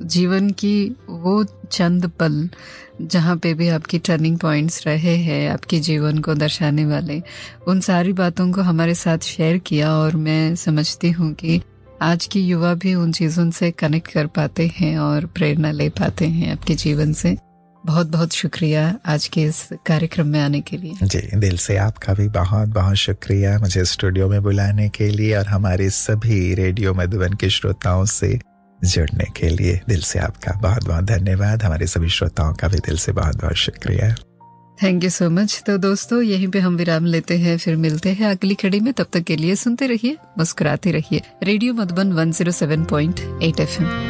जीवन की वो चंद पल जहाँ पे भी आपकी टर्निंग पॉइंट्स रहे हैं आपके जीवन को दर्शाने वाले, उन सारी बातों को हमारे साथ शेयर किया। और मैं समझती हूँ कि आज की युवा भी उन चीज़ों से कनेक्ट कर पाते हैं और प्रेरणा ले पाते हैं आपके जीवन से। बहुत बहुत शुक्रिया आज के इस कार्यक्रम में आने के लिए। जी, दिल से आपका भी बहुत बहुत शुक्रिया मुझे स्टूडियो में बुलाने के लिए और हमारे सभी रेडियो मधुबन के श्रोताओं से जुड़ने के लिए। दिल से आपका बहुत बहुत धन्यवाद। हमारे सभी श्रोताओं का भी दिल से बहुत बहुत शुक्रिया। Thank you so much. तो दोस्तों, यहीं पे हम विराम लेते हैं, फिर मिलते हैं अगली कड़ी में। तब तक के लिए सुनते रहिए, मुस्कुराते रहिए। Radio Madhuban 107.8 FM।